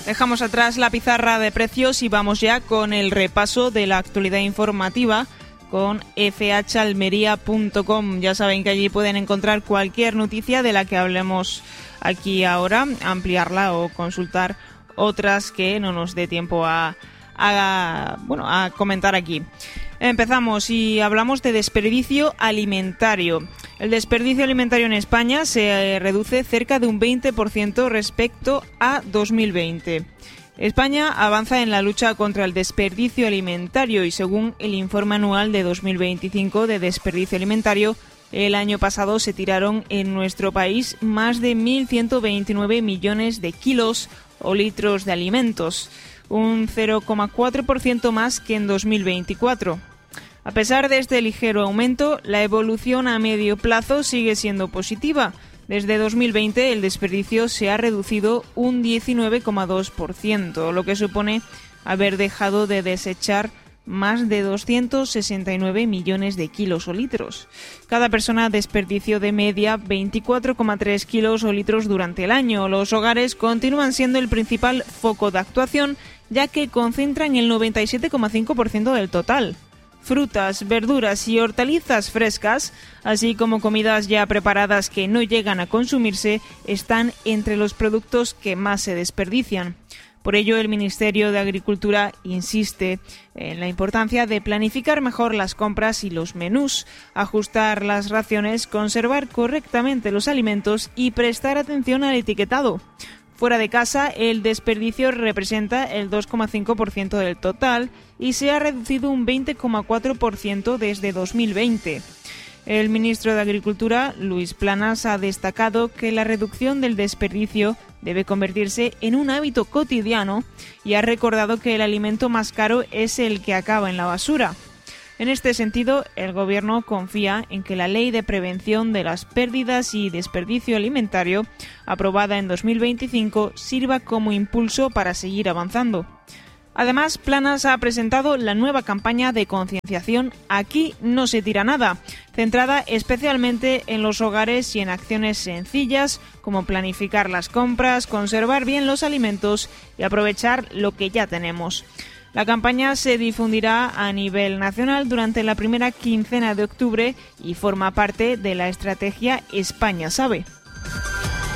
Dejamos atrás la pizarra de precios y vamos ya con el repaso de la actualidad informativa con fhalmería.com. Ya saben que allí pueden encontrar cualquier noticia de la que hablemos aquí ahora, ampliarla o consultar otras que no nos dé tiempo a comentar aquí. Empezamos y hablamos de desperdicio alimentario. El desperdicio alimentario en España se reduce cerca de un 20% respecto a 2020. España avanza en la lucha contra el desperdicio alimentario y según el informe anual de 2025 de desperdicio alimentario, el año pasado se tiraron en nuestro país más de 1.129 millones de kilos o litros de alimentos, un 0,4% más que en 2024. A pesar de este ligero aumento, la evolución a medio plazo sigue siendo positiva. Desde 2020 el desperdicio se ha reducido un 19,2%, lo que supone haber dejado de desechar más de 269 millones de kilos o litros. Cada persona desperdició de media 24,3 kilos o litros durante el año. Los hogares continúan siendo el principal foco de actuación, ya que concentran el 97,5% del total. Frutas, verduras y hortalizas frescas, así como comidas ya preparadas que no llegan a consumirse, están entre los productos que más se desperdician. Por ello, el Ministerio de Agricultura insiste en la importancia de planificar mejor las compras y los menús, ajustar las raciones, conservar correctamente los alimentos y prestar atención al etiquetado. Fuera de casa, el desperdicio representa el 2,5% del total y se ha reducido un 20,4% desde 2020. El ministro de Agricultura, Luis Planas, ha destacado que la reducción del desperdicio debe convertirse en un hábito cotidiano y ha recordado que el alimento más caro es el que acaba en la basura. En este sentido, el Gobierno confía en que la Ley de Prevención de las Pérdidas y Desperdicio Alimentario, aprobada en 2025, sirva como impulso para seguir avanzando. Además, Planas ha presentado la nueva campaña de concienciación Aquí no se tira nada, centrada especialmente en los hogares y en acciones sencillas como planificar las compras, conservar bien los alimentos y aprovechar lo que ya tenemos. La campaña se difundirá a nivel nacional durante la primera quincena de octubre y forma parte de la estrategia España Sabe.